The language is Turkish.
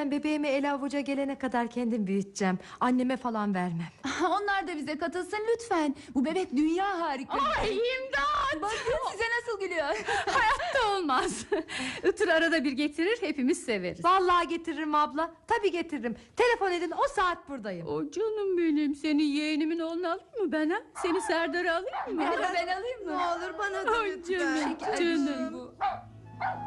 Ben bebeğimi ele avuca gelene kadar kendim büyüteceğim. Anneme falan vermem. Onlar da bize katılsın lütfen. Bu bebek dünya harikası. Ay imdat! Bakın size nasıl gülüyor. Hayatta olmaz. Itır arada bir getirir, hepimiz severiz. Vallahi getiririm abla. Tabii getiririm. Telefon edin, o saat buradayım. O canım benim, seni yeğenimin oğlunu alayım mı ben ha? Seni Serdar'a alayım mı? Ben alayım mı? Ne olur bana da Ay lütfen. canım, canım.